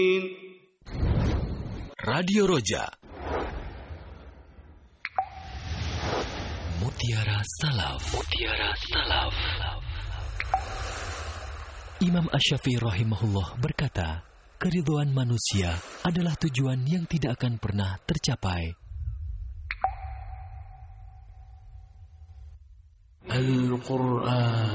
Radio Roja, Mutiara Salaf. Mutiara Salaf. Imam Asy-Syafi'i rahimahullah berkata, keridhaan manusia adalah tujuan yang tidak akan pernah tercapai. Al-Quran